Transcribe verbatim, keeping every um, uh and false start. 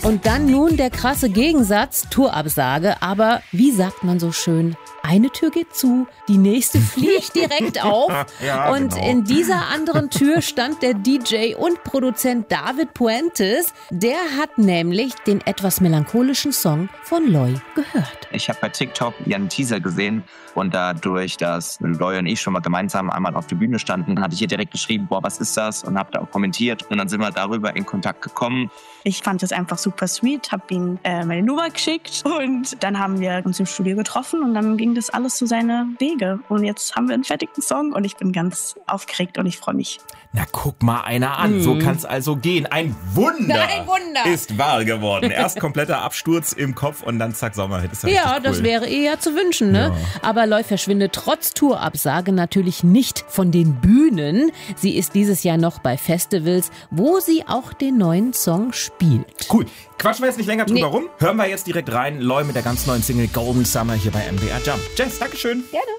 Und dann nun der krasse Gegensatz, Tourabsage. Aber wie sagt man so schön? Eine Tür geht zu, die nächste fliegt direkt auf. Ja, und genau. in dieser anderen Tür stand der D J und Produzent David Puentes. Der hat nämlich den etwas melancholischen Song von Loy gehört. Ich habe bei TikTok ihren Teaser gesehen und dadurch, dass Loy und ich schon mal gemeinsam einmal auf der Bühne standen, hatte ich ihr direkt geschrieben, boah, was ist das? Und habe da auch kommentiert und dann sind wir darüber in Kontakt gekommen. Ich fand es einfach super sweet, habe ihm äh, meine Nummer geschickt und dann haben wir uns im Studio getroffen und dann ging das alles so seine Wege. Und jetzt haben wir einen fertigen Song und ich bin ganz aufgeregt und ich freue mich. Na, guck mal einer an. So kann es also gehen. Ein Wunder, Ein Wunder. ist wahr geworden. Erst kompletter Absturz im Kopf und dann zack, Sommerhit. Ist ja, Ja, richtig cool. das wäre eher zu wünschen, ne? Ja. Aber Loy verschwindet trotz Tourabsage natürlich nicht von den Bühnen. Sie ist dieses Jahr noch bei Festivals, wo sie auch den neuen Song spielt. Cool. Quatschen wir jetzt nicht länger drüber Nee. rum. Hören wir jetzt direkt rein. Loy mit der ganz neuen Single Golden Summer hier bei M D R Jump. Jess, Dankeschön. Gerne.